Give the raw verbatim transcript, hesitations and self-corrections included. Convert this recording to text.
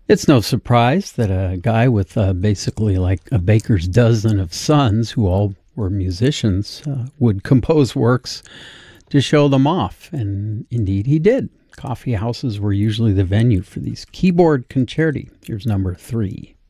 It's no surprise that a guy with uh, basically like a baker's dozen of sons, who all were musicians, uh, would compose works to show them off. And indeed he did. Coffee houses were usually the venue for these keyboard concerti. Here's number three.